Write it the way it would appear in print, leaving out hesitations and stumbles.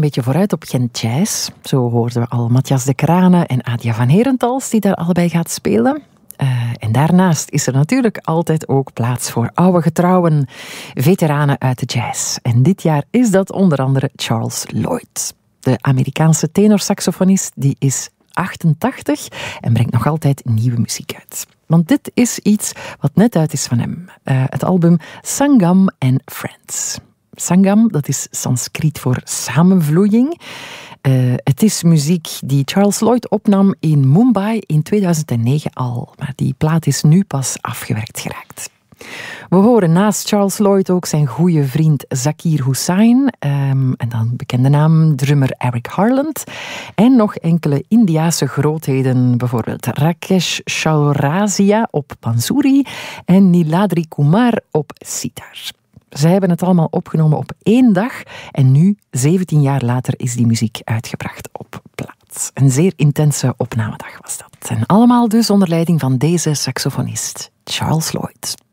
beetje vooruit op Gent Jazz. Zo hoorden we al Matthias de Crane en Adia van Herentals, die daar allebei gaat spelen. En daarnaast is er natuurlijk altijd ook plaats voor oude getrouwen, veteranen uit de jazz. En dit jaar is dat onder andere Charles Lloyd. De Amerikaanse tenorsaxofonist, die is 88 en brengt nog altijd nieuwe muziek uit. Want dit is iets wat net uit is van hem. Het album Sangam and Friends. Sangam, dat is Sanskriet voor samenvloeiing. Het is muziek die Charles Lloyd opnam in Mumbai in 2009 al. Maar die plaat is nu pas afgewerkt geraakt. We horen naast Charles Lloyd ook zijn goede vriend Zakir Hussain. En dan bekende naam drummer Eric Harland. En nog enkele Indiase grootheden. Bijvoorbeeld Rakesh Chaurasia op bansuri en Niladri Kumar op sitar. Zij hebben het allemaal opgenomen op 1 dag en nu, 17 jaar later, is die muziek uitgebracht op plaat. Een zeer intense opnamedag was dat. En allemaal dus onder leiding van deze saxofonist, Charles Lloyd.